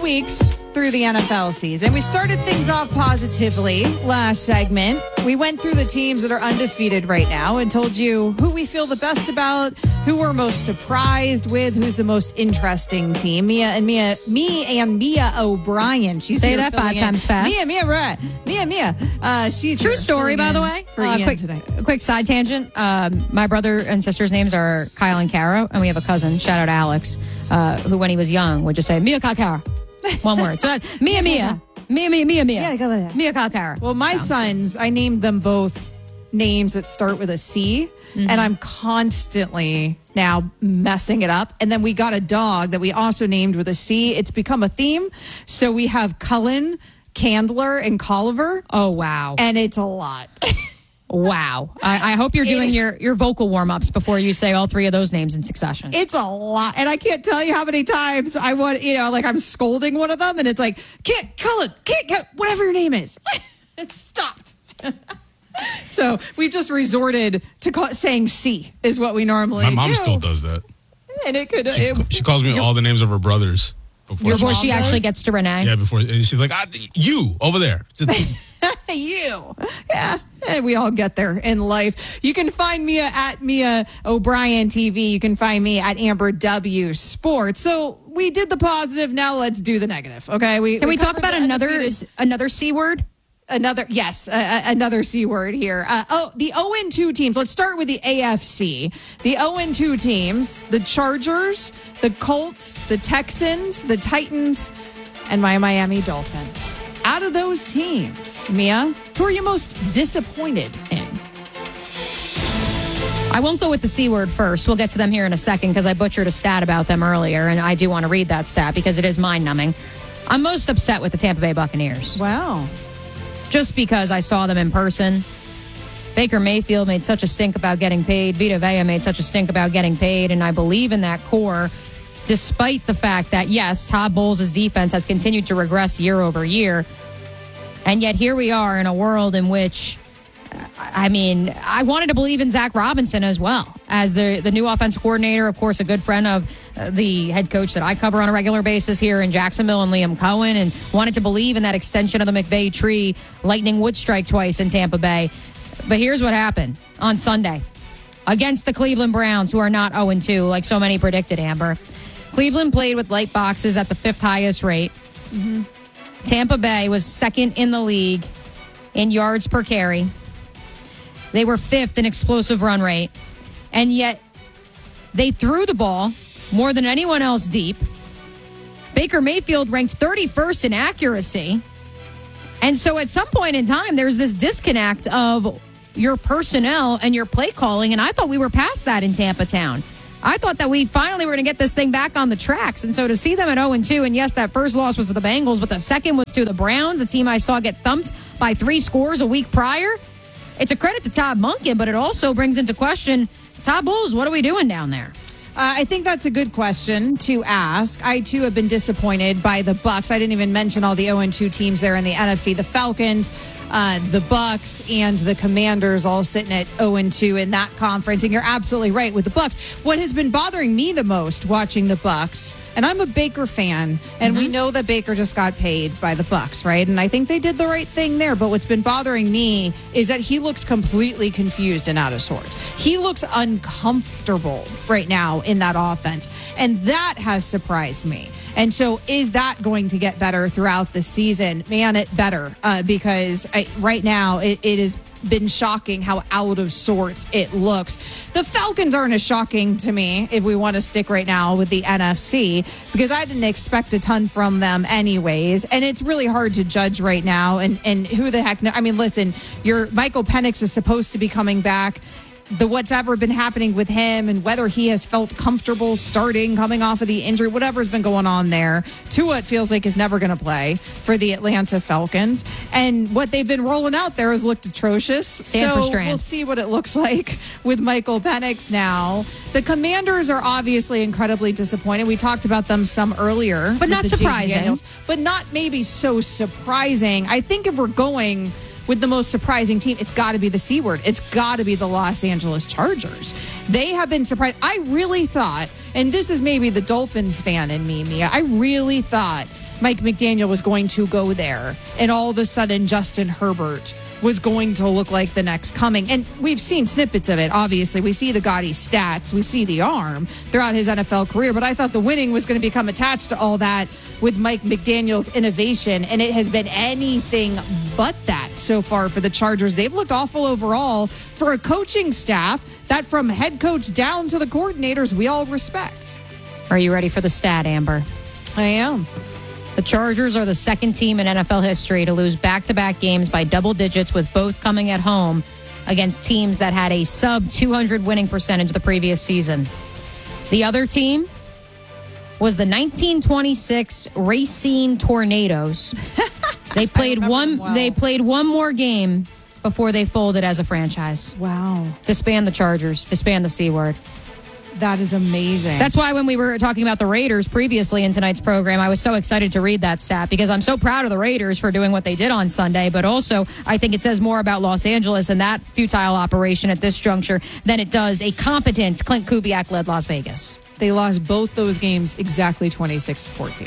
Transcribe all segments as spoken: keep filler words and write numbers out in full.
weeks through the N F L season. We started things off positively last segment. We went through the teams that are undefeated right now and told you who we feel the best about, who we're most surprised with, who's the most interesting team. Mia and Mia, me and Mia O'Brien. She's Say that five in. times fast. Mia, Mia, right. Mia, Mia. Uh, she's True story, by the way. For Uh, Ian quick, today. quick side tangent. Um, my brother and sister's names are Kyle and Kara, and we have a cousin, shout out Alex, uh, who when he was young would just say, Mia Kara. One word. So that's Mia, Mia. Mia, Mia, Mia, Mia. Yeah, go ahead. Mia Kara. Well, my so. sons, I named them both names that start with a C, mm-hmm. and I'm constantly now messing it up. And then we got a dog that we also named with a C. It's become a theme. So we have Cullen, Candler, and Colliver. Oh, wow. And it's a lot. Wow. I, I hope you're doing your, your vocal warm-ups before you say all three of those names in succession. It's a lot. And I can't tell you how many times I want, you know, like I'm scolding one of them and it's like, Kit, Cullen, Kit, Kit, whatever your name is. It's stop. So we just resorted to call, saying C is what we normally do. My mom do. still does that. And it could. She, it, she calls me all the names of her brothers. Before Before she, she actually gets to Renee? Yeah, before. And she's like, ah, you, over there. You. Yeah. And we all get there in life. You can find Mia at Mia O'Brien T V. You can find me at Amber W Sports. So we did the positive. Now let's do the negative. Okay. We Can we, we talk about another undefeated. another C word? Another, yes, uh, another C word here. Uh, oh, the oh and two teams. Let's start with the A F C. The oh and two teams, the Chargers, the Colts, the Texans, the Titans, and my Miami Dolphins. Out of those teams, Mia, who are you most disappointed in? I won't go with the C word first. We'll get to them here in a second because I butchered a stat about them earlier, and I do want to read that stat because it is mind-numbing. I'm most upset with the Tampa Bay Buccaneers. Wow. Just because I saw them in person. Baker Mayfield made such a stink about getting paid. Vita Vea made such a stink about getting paid. And I believe in that core, despite the fact that, yes, Todd Bowles' defense has continued to regress year over year. And yet here we are in a world in which, I mean, I wanted to believe in Zach Robinson as well as the, the new offensive coordinator, of course, a good friend of uh, the head coach that I cover on a regular basis here in Jacksonville and Liam Cohen, and wanted to believe in that extension of the McVay tree. Lightning would strike twice in Tampa Bay. But here's what happened on Sunday against the Cleveland Browns, who are not oh and two like so many predicted, Amber. Cleveland played with light boxes at the fifth highest rate. Mm-hmm. Tampa Bay was second in the league in yards per carry. They were fifth in explosive run rate. And yet they threw the ball more than anyone else deep. Baker Mayfield ranked thirty-first in accuracy. And so at some point in time, there's this disconnect of your personnel and your play calling. And I thought we were past that in Tampa Town. I thought that we finally were going to get this thing back on the tracks. And so to see them at oh and two, and yes, that first loss was to the Bengals, but the second was to the Browns, a team I saw get thumped by three scores a week prior. It's a credit to Todd Monken, but it also brings into question, Todd Bowles, what are we doing down there? Uh, I think that's a good question to ask. I, too, have been disappointed by the Bucs. I didn't even mention all the oh and two teams there in the N F C. The Falcons, uh, the Bucs, and the Commanders all sitting at oh and two in that conference. And you're absolutely right with the Bucs. What has been bothering me the most watching the Bucs, and I'm a Baker fan, and mm-hmm. we know that Baker just got paid by the Bucs, right? And I think they did the right thing there. But what's been bothering me is that he looks completely confused and out of sorts. He looks uncomfortable right now in that offense. And that has surprised me. And so is that going to get better throughout the season? Man, it better uh, because I, right now it, it has been shocking how out of sorts it looks. The Falcons aren't as shocking to me if we want to stick right now with the N F C because I didn't expect a ton from them anyways. And it's really hard to judge right now. And, and who the heck, I mean, listen, your Michael Penix is supposed to be coming back. The what's ever been happening with him and whether he has felt comfortable starting, coming off of the injury, whatever's been going on there. Tua, it feels like, is never going to play for the Atlanta Falcons. And what they've been rolling out there has looked atrocious. Stanford so Strand. We'll see what it looks like with Michael Penix now. The Commanders are obviously incredibly disappointed. We talked about them some earlier. But not surprising. Daniels, but not maybe so surprising. I think if we're going with the most surprising team, it's got to be the C word. It's got to be the Los Angeles Chargers. They have been surprised. I really thought, and this is maybe the Dolphins fan in me, Mia, I really thought Mike McDaniel was going to go there, and all of a sudden Justin Herbert was going to look like the next coming. And we've seen snippets of it, obviously. We see the gaudy stats. We see the arm throughout his N F L career. But I thought the winning was going to become attached to all that with Mike McDaniel's innovation. And it has been anything but that so far for the Chargers. They've looked awful overall for a coaching staff that from head coach down to the coordinators we all respect. Are you ready for the stat, Amber? I am. The Chargers are the second team in N F L history to lose back-to-back games by double digits, with both coming at home against teams that had a sub two hundred winning percentage the previous season. The other team was the nineteen twenty-six Racine Tornadoes. They played one well. they played one more game before they folded as a franchise. Wow. Disband the Chargers, disband the C word. That is amazing. That's why when we were talking about the Raiders previously in tonight's program, I was so excited to read that stat because I'm so proud of the Raiders for doing what they did on Sunday. But also, I think it says more about Los Angeles and that futile operation at this juncture than it does a competent Clint Kubiak-led Las Vegas. They lost both those games exactly twenty-six to fourteen.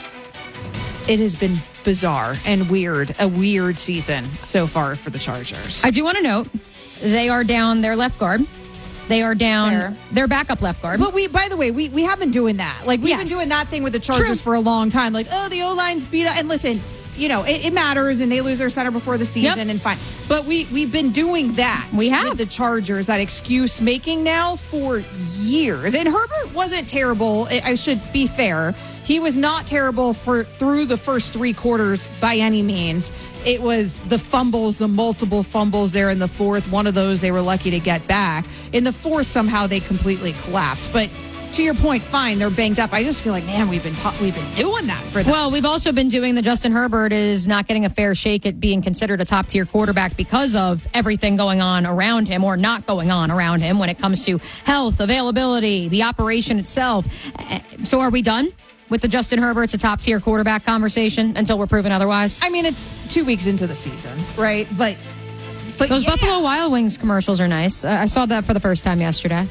It has been bizarre and weird, a weird season so far for the Chargers. I do want to note, they are down their left guard. They are down Fair. their backup left guard. But we, by the way, we, we have been doing that. Like, we've Yes. been doing that thing with the Chargers True. for a long time. Like, oh, the O-line's beat up. And listen, you know, it, it matters, and they lose their center before the season, Yep. and fine. But we, we've been doing that We have. with the Chargers, that excuse making now for years. And Herbert wasn't terrible. I I should be fair. He was not terrible for through the first three quarters by any means. It was the fumbles, the multiple fumbles there in the fourth. One of those they were lucky to get back. In the fourth, somehow they completely collapsed. But to your point, fine, they're banged up. I just feel like, man, we've been ta- we've been doing that for them. Well, we've also been doing the Justin Herbert is not getting a fair shake at being considered a top tier quarterback because of everything going on around him or not going on around him when it comes to health, availability, the operation itself. Uh, So are we done with the Justin Herbert's a top tier quarterback conversation until we're proven otherwise? I mean, it's two weeks into the season, right? But but Those yeah. Buffalo Wild Wings commercials are nice. Uh, I saw that for the first time yesterday.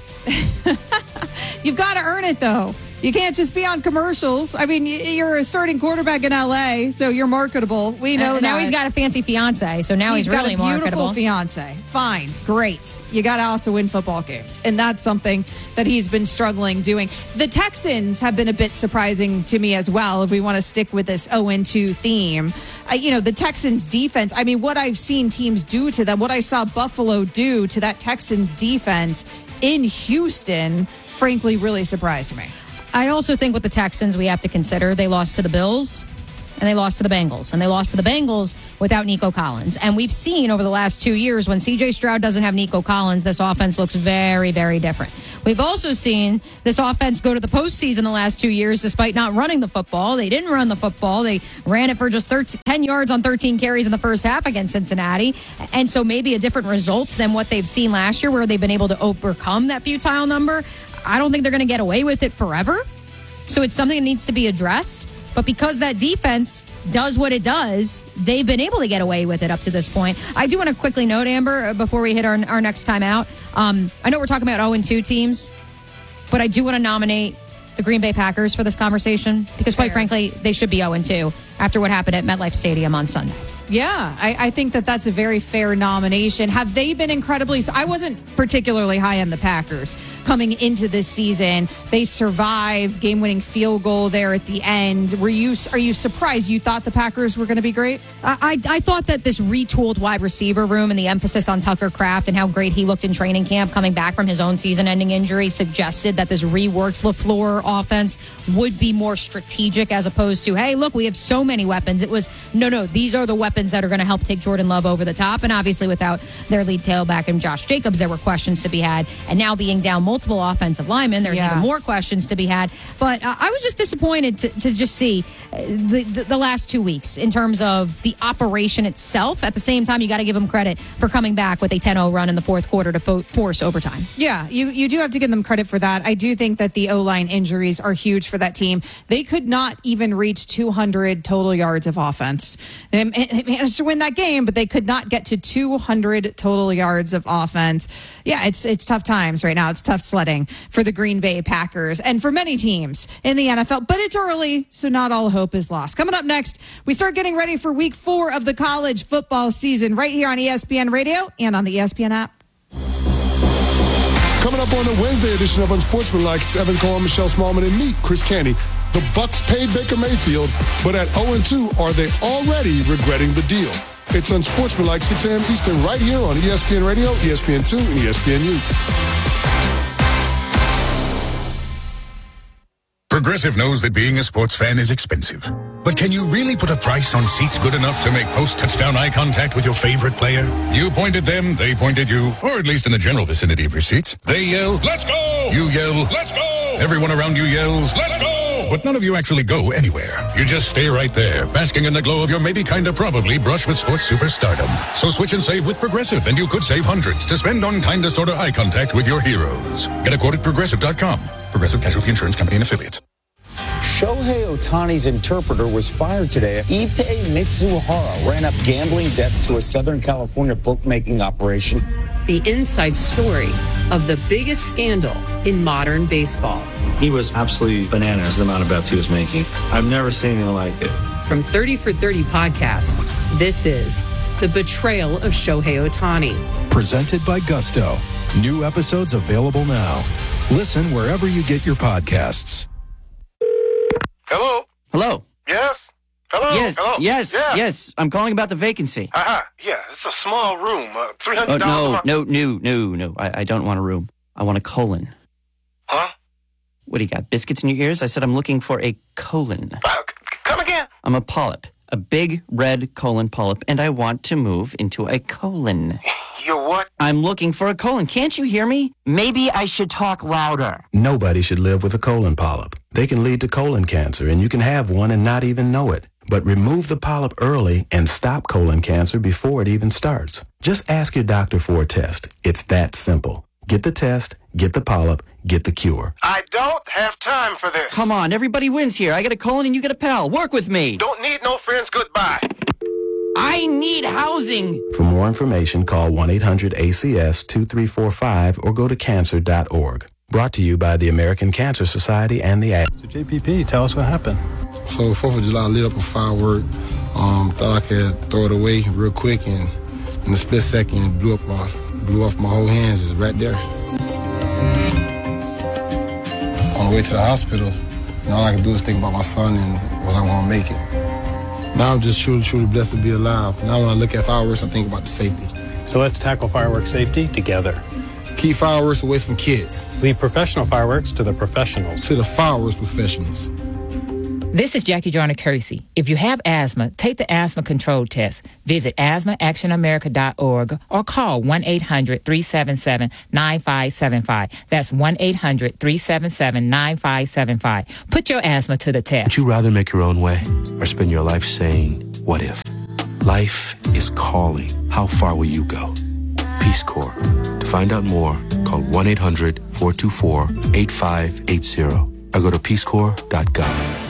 You've got to earn it, though. You can't just be on commercials. I mean, y- you're a starting quarterback in L A, so you're marketable. We know Uh, that. now he's got a fancy fiance, so now he's, got really a beautiful marketable. fiance. Fine, great. You got Alice to win football games, and that's something that he's been struggling doing. The Texans have been a bit surprising to me as well. If we want to stick with this oh and two theme, uh, you know, the Texans defense. I mean, what I've seen teams do to them, what I saw Buffalo do to that Texans defense in Houston, frankly, really surprised me. I also think with the Texans, we have to consider they lost to the Bills and they lost to the Bengals. And they lost to the Bengals without Nico Collins. And we've seen over the last two years when C J Stroud doesn't have Nico Collins, this offense looks very, very different. We've also seen this offense go to the postseason the last two years despite not running the football. They didn't run the football. They ran it for just thirteen, ten yards on thirteen carries in the first half against Cincinnati. And so maybe a different result than what they've seen last year where they've been able to overcome that futile number. I don't think they're going to get away with it forever. So it's something that needs to be addressed. But because that defense does what it does, they've been able to get away with it up to this point. I do want to quickly note, Amber, before we hit our, our next time out. Um, I know we're talking about oh and two teams, but I do want to nominate the Green Bay Packers for this conversation because, quite Fair. frankly, they should be oh and two after what happened at MetLife Stadium on Sunday. Yeah, I, I think that that's a very fair nomination. Have they been incredibly... I wasn't particularly high on the Packers coming into this season. They survived, game-winning field goal there at the end. Were you? Are you surprised? You thought the Packers were going to be great? I, I I thought that this retooled wide receiver room and the emphasis on Tucker Kraft and how great he looked in training camp coming back from his own season-ending injury suggested that this reworks LaFleur offense would be more strategic as opposed to, hey, look, we have so many weapons. It was, no, no, these are the weapons that are going to help take Jordan Love over the top. And obviously without their lead tailback and Josh Jacobs, there were questions to be had. And now being down multiple offensive linemen, there's Yeah. even more questions to be had. But uh, I was just disappointed to, to just see uh, the, the, the last two weeks in terms of the operation itself. At the same time, you got to give them credit for coming back with a ten oh run in the fourth quarter to fo- force overtime. Yeah, you, you do have to give them credit for that. I do think that the O-line injuries are huge for that team. They could not even reach two hundred total yards of offense. They they managed to win that game, but they could not get to two hundred total yards of offense. Yeah, it's it's tough times right now. It's tough tough sledding for the Green Bay Packers and for many teams in the N F L. But it's early, so not all hope is lost. Coming up next, we start getting ready for week four of the college football season right here on E S P N Radio and on the E S P N app. Coming up on the Wednesday edition of Unsportsmanlike, it's Evan Cohen, Michelle Smallman, and me, Chris Canty. The Bucs paid Baker Mayfield, but at oh and two, are they already regretting the deal? It's Unsportsmanlike, six a.m. Eastern, right here on E S P N Radio, E S P N two, and E S P N U. Progressive knows that being a sports fan is expensive. But can you really put a price on seats good enough to make post-touchdown eye contact with your favorite player? You point at them, they point at you, or at least in the general vicinity of your seats. They yell, "Let's go!" You yell, "Let's go!" Everyone around you yells, "Let's go!" But none of you actually go anywhere. You just stay right there, basking in the glow of your maybe kinda probably brush with sports superstardom. So switch and save with Progressive, and you could save hundreds to spend on kinda sorta eye contact with your heroes. Get a quote at progressive dot com. Progressive Casualty Insurance Company and Affiliates. Shohei Ohtani's interpreter was fired today. Ippei Mitsuhara ran up gambling debts to a Southern California bookmaking operation. The inside story of the biggest scandal in modern baseball. He was absolutely bananas, the amount of bets he was making. I've never seen anything like it. From thirty for thirty podcasts, this is The Betrayal of Shohei Ohtani. Presented by Gusto. New episodes available now. Listen wherever you get your podcasts. Hello? Hello? Yes? Hello? Yes, Hello? yes, yeah. yes. I'm calling about the vacancy. Uh-huh. Yeah, it's a small room. Uh, three Oh, hundred dollars a no, month. no, no, no, no. I, I don't want a room. I want a colon. Huh? What do you got, biscuits in your ears? I said I'm looking for a colon. Uh, c- come again? I'm a polyp, a big red colon polyp, and I want to move into a colon. You're what? I'm looking for a colon. Can't you hear me? Maybe I should talk louder. Nobody should live with a colon polyp. They can lead to colon cancer, and you can have one and not even know it. But remove the polyp early and stop colon cancer before it even starts. Just ask your doctor for a test. It's that simple. Get the test, get the polyp, get the cure. I don't have time for this. Come on, everybody wins here. I get a colon and you get a pal. Work with me. Don't need no friends. Goodbye. I need housing. For more information, call one eight hundred A C S two three four five or go to cancer dot org. Brought to you by the American Cancer Society and the A. So J P P, tell us what happened. So fourth of July, lit up a firework. Um, thought I could throw it away real quick, and in a split second, it blew up my, blew off my whole hands. It's right there. On the way to the hospital, and all I could do is think about my son and was I going to make it. Now I'm just truly, truly blessed to be alive. Now when I look at fireworks, I think about the safety. So let's tackle fireworks safety together. Keep fireworks away from kids. Leave professional fireworks to the professionals. To the fireworks professionals. This is Jackie Joyner Kersey. If you have asthma, take the asthma control test. Visit asthma action america dot org or call one eight hundred three seven seven nine five seven five. That's one eight hundred three seven seven nine five seven five. Put your asthma to the test. Would you rather make your own way or spend your life saying, what if? Life is calling. How far will you go? Peace Corps. To find out more, call one eight hundred four two four eight five eight zero or go to peace corps dot gov.